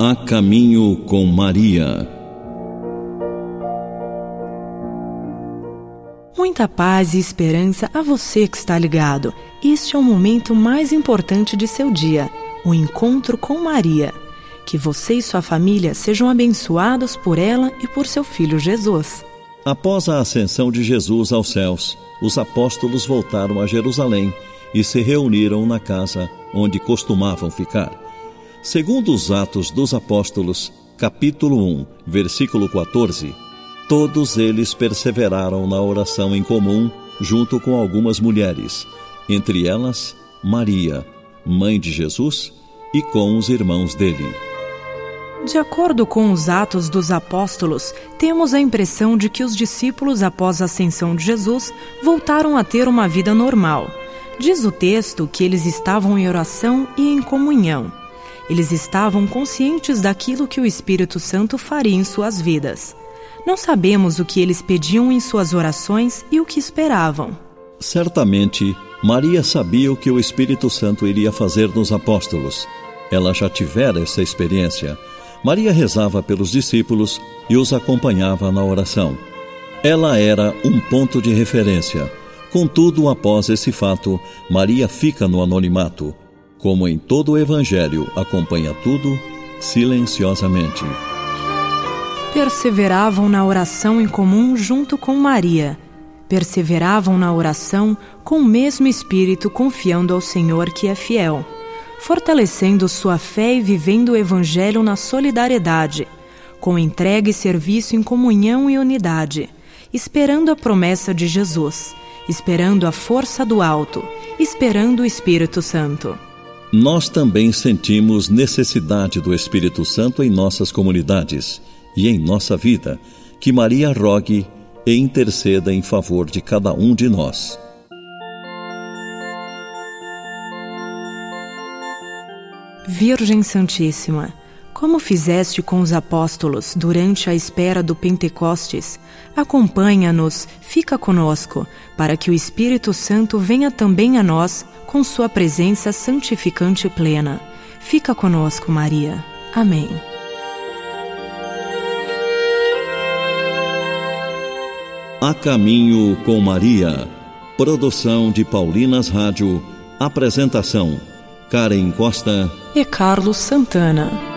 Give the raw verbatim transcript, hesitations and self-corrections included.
A Caminho com Maria. Muita paz e esperança a você que está ligado. Este é o momento mais importante de seu dia, o encontro com Maria. Que você e sua família sejam abençoados por ela e por seu filho Jesus. Após a ascensão de Jesus aos céus, os apóstolos voltaram a Jerusalém e se reuniram na casa onde costumavam ficar. Segundo os Atos dos Apóstolos, capítulo um, versículo quatorze, todos eles perseveraram na oração em comum junto com algumas mulheres, entre elas Maria, mãe de Jesus, e com os irmãos dele. De acordo com os Atos dos Apóstolos, temos a impressão de que os discípulos, após a ascensão de Jesus, voltaram a ter uma vida normal. Diz o texto que eles estavam em oração e em comunhão. Eles estavam conscientes daquilo que o Espírito Santo faria em suas vidas. Não sabemos o que eles pediam em suas orações e o que esperavam. Certamente, Maria sabia o que o Espírito Santo iria fazer nos apóstolos. Ela já tivera essa experiência. Maria rezava pelos discípulos e os acompanhava na oração. Ela era um ponto de referência. Contudo, após esse fato, Maria fica no anonimato. Como em todo o Evangelho, acompanha tudo silenciosamente. Perseveravam na oração em comum junto com Maria. Perseveravam na oração com o mesmo espírito, confiando ao Senhor que é fiel, fortalecendo sua fé e vivendo o Evangelho na solidariedade, com entrega e serviço em comunhão e unidade, esperando a promessa de Jesus, esperando a força do alto, esperando o Espírito Santo. Nós também sentimos necessidade do Espírito Santo em nossas comunidades e em nossa vida, que Maria rogue e interceda em favor de cada um de nós. Virgem Santíssima, como fizeste com os apóstolos durante a espera do Pentecostes, acompanha-nos, fica conosco, para que o Espírito Santo venha também a nós com sua presença santificante plena. Fica conosco, Maria. Amém. A Caminho com Maria. Produção de Paulinas Rádio. Apresentação: Karen Costa e Carlos Santana.